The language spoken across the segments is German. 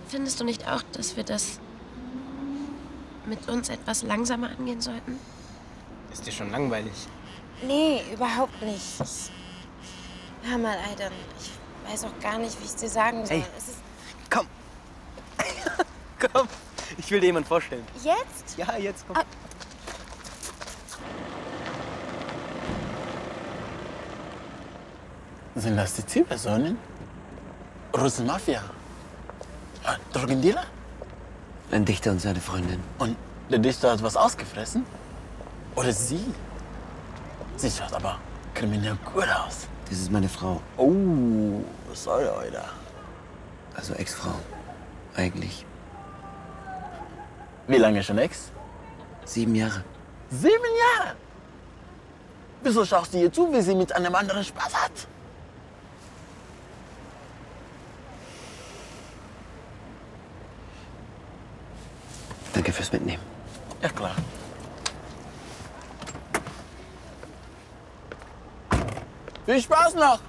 Findest du nicht auch, dass wir das mit uns etwas langsamer angehen sollten? Ist dir schon langweilig? Nee, überhaupt nicht. Hör mal, Aidan, ich weiß auch gar nicht, wie ich es dir sagen soll. Hey, Es ist komm. Komm, ich will dir jemanden vorstellen. jetzt? Ja, jetzt komm. Ah. Sind das die Zielpersonen? Russenmafia? Drogendealer? Ein Dichter und seine Freundin. Und der Dichter hat was ausgefressen? Oder sie? Sie schaut aber kriminell gut aus. Das ist meine Frau. Oh, sorry, Alter. Also Ex-Frau. Eigentlich. Wie lange schon Ex? 7 Jahre. 7 Jahre? Wieso schaust du ihr zu, wie sie mit einem anderen Spaß hat? Danke fürs Mitnehmen. Ja, klar. Viel Spaß noch!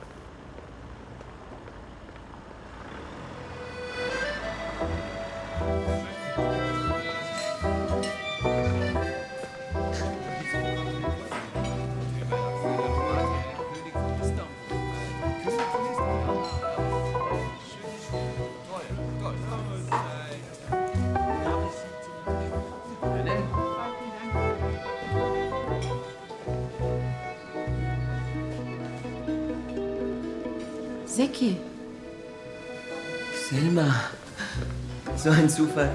Zeki. Selma. So ein Zufall.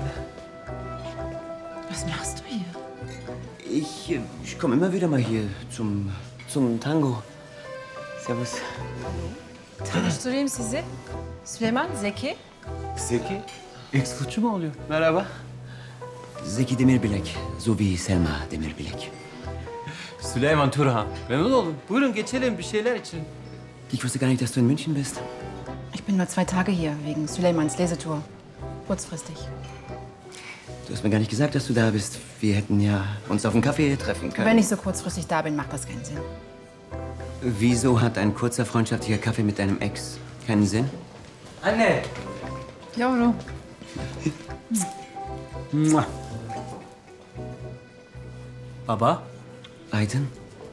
Was machst du hier? Ich komme immer wieder mal hier zum Tango. Servus. Tanıştırayım sizi. Süleyman, Zeki. Zeki? Ex-koçu mu oluyor? Merhaba. Zeki Demirbilek. So wie Selma Demirbilek. Süleyman Turhan. Memnun oldum. Buyurun geçelim bir şeyler için. Ich wusste gar nicht, dass du in München bist. Ich bin nur 2 Tage hier, wegen Süleymans Lesetour. Kurzfristig. Du hast mir gar nicht gesagt, dass du da bist. Wir hätten ja uns auf einen Kaffee treffen können. Wenn ich so kurzfristig da bin, macht das keinen Sinn. Wieso hat ein kurzer freundschaftlicher Kaffee mit deinem Ex keinen Sinn? Anne. Yavrum. Baba. Aydın.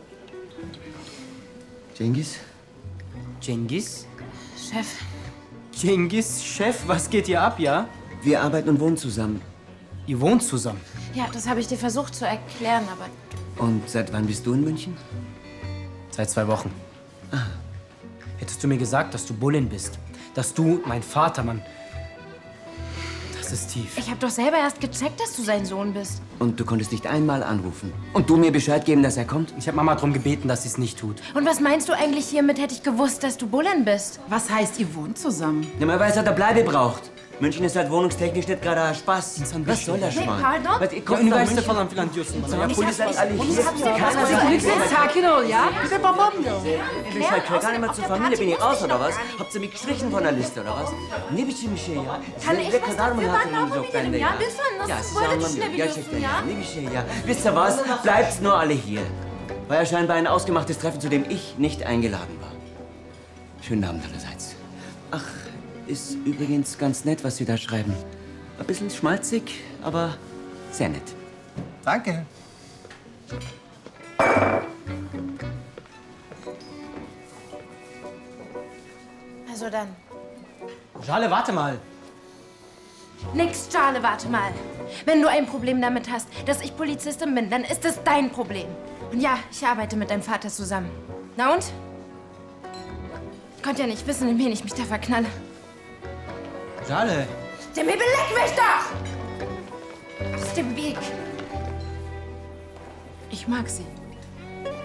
Cengiz. Cengiz. Chef. Cengiz, Chef, was geht hier ab, ja? Wir arbeiten und wohnen zusammen. Ihr wohnt zusammen. Ja, das habe ich dir versucht zu erklären, aber Und seit wann bist du in München? Seit 2 Wochen. Hättest du mir gesagt, dass du Bullin bist, dass du mein Vater, Mann. Das ist tief. ich habe doch selber erst gecheckt, dass du sein Sohn bist. Und du konntest nicht einmal anrufen. Und du mir Bescheid geben, dass er kommt? Ich habe Mama darum gebeten, dass sie es nicht tut. Und was meinst du eigentlich hiermit, hätte ich gewusst, dass du Bullen bist? Was heißt, ihr wohnt zusammen? Ja, man weiß, dass er Bleibe braucht. München ist halt wohnungstechnisch nicht gerade Spaß. Was soll das, Schmarrn? Pardon? Was, ihr kommt Üniversite nach München. falan filan diyorsun bana. Ja, Ya, Polis seid alle hier. Keiner Sakin ol ya. Bitte, Babam. Ihr Bescheid, gehört gar nicht mehr zur Familie. Bin ich raus, oder was? Habt ihr mich gestrichen von der Liste, oder was? Ne biçim bir şey ya. Kann ich was dafür? Wann laufen wir denn, ja? Lütfen, Ja, nasıl siz böyle anlamıyor. düşünebiliyorsun Gerçekten ya? ya. Ne bir şey ya. Wisst ihr was? Bleibt nur alle hier. War ja scheinbar ein ausgemachtes Treffen, zu dem ich nicht eingeladen war. Schönen Abend allerseits. Ach, ist übrigens ganz nett, was Sie da schreiben. Ein bisschen schmalzig, aber sehr nett. Danke. Also dann. Jale, warte mal. Nix, Charlie, warte mal. Wenn du ein Problem damit hast, dass ich Polizistin bin, dann ist es dein Problem. Und ja, ich arbeite mit deinem Vater zusammen. Na und? Konnt ja nicht wissen, in wen ich mich da verknalle. Jale. Der Mäbel, leck mich doch! Aus dem Weg. Ich mag sie.